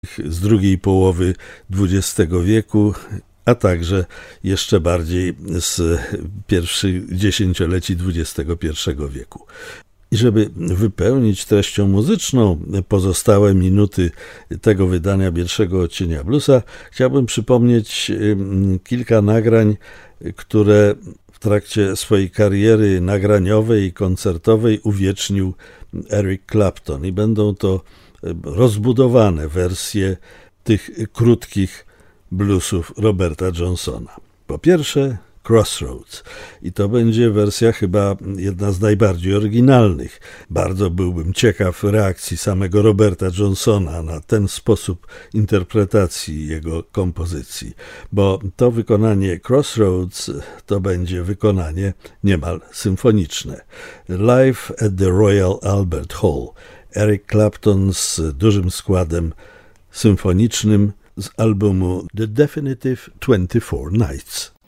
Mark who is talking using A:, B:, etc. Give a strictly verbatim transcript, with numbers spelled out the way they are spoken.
A: z drugiej połowy dwudziestego wieku, a także jeszcze bardziej z pierwszych dziesięcioleci dwudziestego pierwszego wieku. I żeby wypełnić treścią muzyczną pozostałe minuty tego wydania pierwszego odcienia bluesa, chciałbym przypomnieć kilka nagrań, które w trakcie swojej kariery nagraniowej i koncertowej uwiecznił Eric Clapton. I będą to rozbudowane wersje tych krótkich bluesów Roberta Johnsona. Po pierwsze Crossroads i to będzie wersja chyba jedna z najbardziej oryginalnych. Bardzo byłbym ciekaw reakcji samego Roberta Johnsona na ten sposób interpretacji jego kompozycji, bo to wykonanie Crossroads to będzie wykonanie niemal symfoniczne. Live at the Royal Albert Hall. Eric Clapton z dużym składem symfonicznym z albumu The Definitive twenty-four Nights.